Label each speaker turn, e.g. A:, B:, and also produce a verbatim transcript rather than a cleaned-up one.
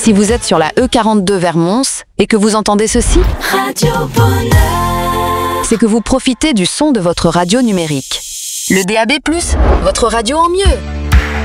A: Si vous êtes sur la E quarante-deux vers Mons et que vous entendez ceci,
B: Radio Bonheur,
A: c'est que vous profitez du son de votre radio numérique. Le D A B plus, votre radio en mieux.